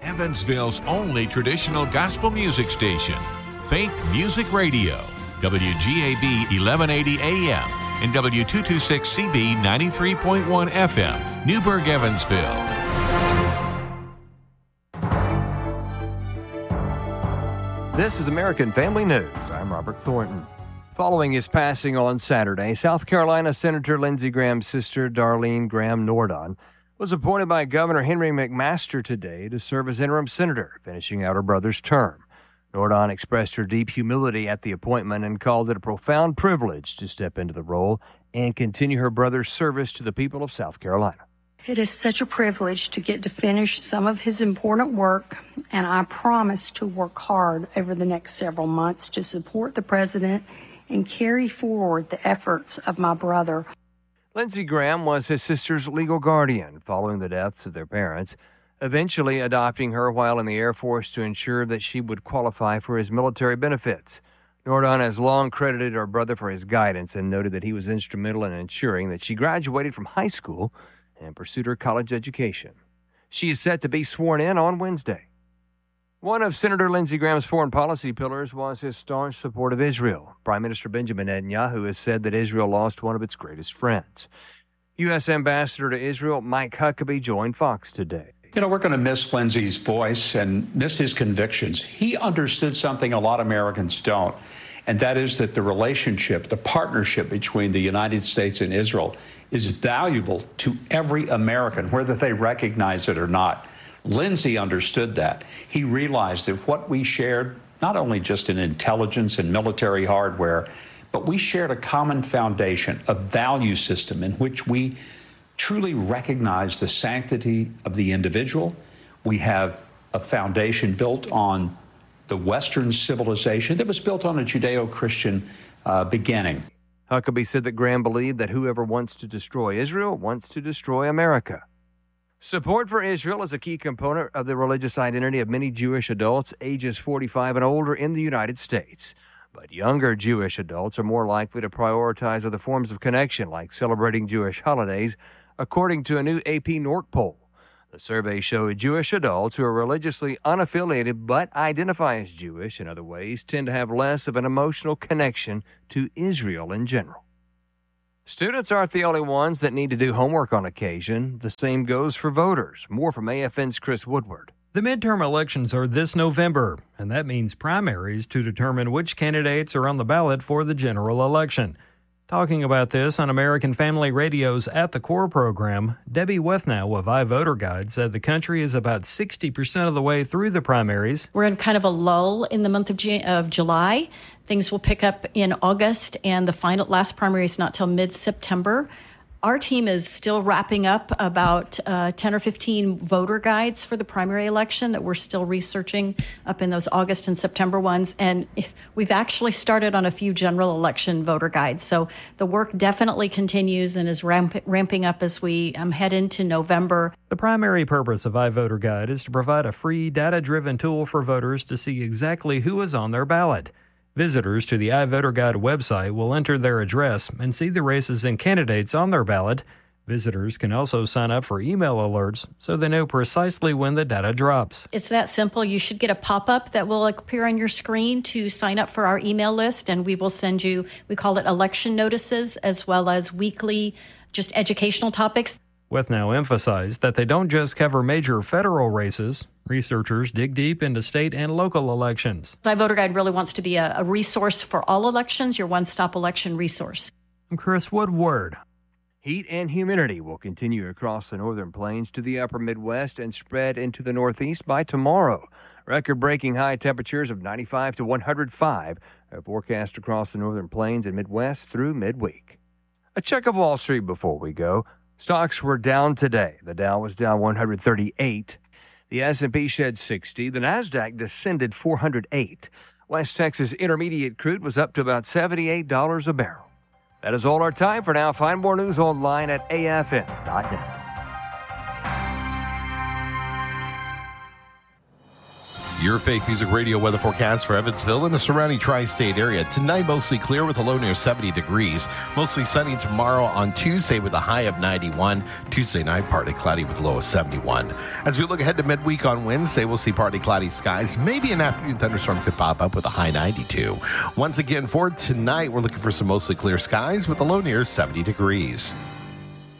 Evansville's only traditional gospel music station, Faith Music Radio, WGAB 1180 AM and W226CB 93.1 FM, Newburgh, Evansville. This is American Family News. I'm Robert Thornton. Following his passing on Saturday, South Carolina Senator Lindsey Graham's sister, Darlene Graham Nordon, was appointed by Governor Henry McMaster today to serve as interim senator, finishing out her brother's term. Nordon expressed her deep humility at the appointment and called it a profound privilege to step into the role and continue her brother's service to the people of South Carolina. It is such a privilege to get to finish some of his important work, and I promise to work hard over the next several months to support the president and carry forward the efforts of my brother. Lindsey Graham was his sister's legal guardian following the deaths of their parents, eventually adopting her while in the Air Force to ensure that she would qualify for his military benefits. Nordon has long credited her brother for his guidance and noted that he was instrumental in ensuring that she graduated from high school and pursued her college education. She is set to be sworn in on Wednesday. One of Senator Lindsey Graham's foreign policy pillars was his staunch support of Israel. Prime Minister Benjamin Netanyahu has said that Israel lost one of its greatest friends. U.S. Ambassador to Israel Mike Huckabee joined Fox today. You know, we're going to miss Lindsey's voice and miss his convictions. He understood something a lot of Americans don't, and that is that the relationship, the partnership between the United States and Israel is valuable to every American, whether they recognize it or not. Lindsey understood that. He realized that what we shared, not only just in intelligence and military hardware, but we shared a common foundation, a value system in which we truly recognize the sanctity of the individual. We have a foundation built on the Western civilization that was built on a Judeo-Christian beginning. Huckabee said that Graham believed that whoever wants to destroy Israel wants to destroy America. Support for Israel is a key component of the religious identity of many Jewish adults ages 45 and older in the United States. But younger Jewish adults are more likely to prioritize other forms of connection, like celebrating Jewish holidays, according to a new AP NORC poll. The survey showed Jewish adults who are religiously unaffiliated but identify as Jewish in other ways tend to have less of an emotional connection to Israel in general. Students aren't the only ones that need to do homework on occasion. The same goes for voters. More from AFN's Chris Woodward. The midterm elections are this November, and that means primaries to determine which candidates are on the ballot for the general election. Talking about this on American Family Radio's At the Core program, Debbie Wethnow of iVoterGuide said the country is about 60% of the way through the primaries. We're in kind of a lull in the month of July. Things will pick up in August, and the last primary is not till mid-September. Our team is still wrapping up about 10 or 15 voter guides for the primary election that we're still researching up in those August and September ones. And we've actually started on a few general election voter guides. So the work definitely continues and is ramping up as we head into November. The primary purpose of iVoterGuide is to provide a free, data-driven tool for voters to see exactly who is on their ballot. Visitors to the iVoterGuide website will enter their address and see the races and candidates on their ballot. Visitors can also sign up for email alerts so they know precisely when the data drops. It's that simple. You should get a pop-up that will appear on your screen to sign up for our email list, and we will send you, we call it election notices, as well as weekly just educational topics. Wethnow emphasized that they don't just cover major federal races. Researchers dig deep into state and local elections. iVoterGuide really wants to be a resource for all elections, your one-stop election resource. I'm Chris Woodward. Heat and humidity will continue across the northern plains to the upper Midwest and spread into the Northeast by tomorrow. Record-breaking high temperatures of 95 to 105 are forecast across the northern plains and Midwest through midweek. A check of Wall Street before we go. Stocks were down today. The Dow was down 138. The S&P shed 60. The Nasdaq descended 408. West Texas Intermediate crude was up to about $78 a barrel. That is all our time for now. Find more news online at afn.net. Your Faith Music Radio weather forecast for Evansville and the surrounding tri-state area. Tonight, mostly clear with a low near 70 degrees. Mostly sunny tomorrow on Tuesday with a high of 91. Tuesday night, partly cloudy with a low of 71. As we look ahead to midweek on Wednesday, we'll see partly cloudy skies. Maybe an afternoon thunderstorm could pop up with a high 92. Once again, for tonight, we're looking for some mostly clear skies with a low near 70 degrees.